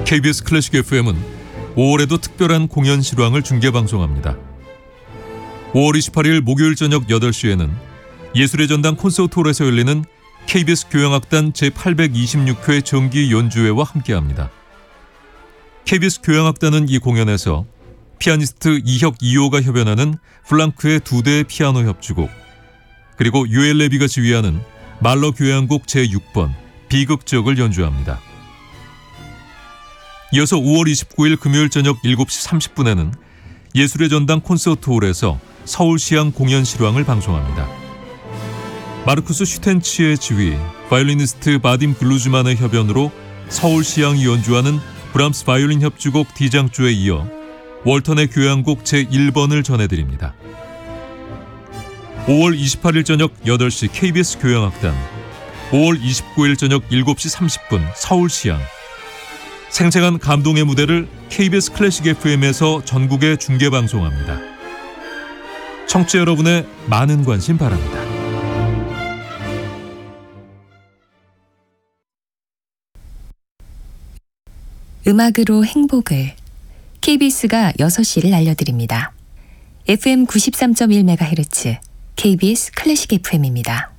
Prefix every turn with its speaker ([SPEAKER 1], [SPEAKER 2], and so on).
[SPEAKER 1] KBS 클래식 FM은 5월에도 특별한 공연 실황을 중계방송합니다. 5월 28일 목요일 저녁 8시에는 예술의 전당 콘서트홀에서 열리는 KBS 교향악단 제826회 정기 연주회와 함께합니다. KBS 교향악단은 이 공연에서 피아니스트 이혁 2호가 협연하는 플랑크의 2대의 피아노 협주곡, 그리고 유엘 레비가 지휘하는 말러 교향곡 제6번 비극적을 연주합니다. 이어서 5월 29일 금요일 저녁 7시 30분에는 예술의 전당 콘서트홀에서 서울시향 공연 실황을 방송합니다. 마르쿠스 슈텐치의 지휘, 바이올리니스트 바딤 글루즈만의 협연으로 서울시향이 연주하는 브람스 바이올린 협주곡 D장조에 이어 월턴의 교향곡 제1번을 전해드립니다. 5월 28일 저녁 8시 KBS 교향악단, 5월 29일 저녁 7시 30분 서울시향. 생생한 감동의 무대를 KBS 클래식 FM에서 전국에 중계방송합니다. 청취자 여러분의 많은 관심 바랍니다.
[SPEAKER 2] 음악으로 행복을, KBS가 6시를 알려드립니다. FM 93.1MHz KBS 클래식 FM입니다.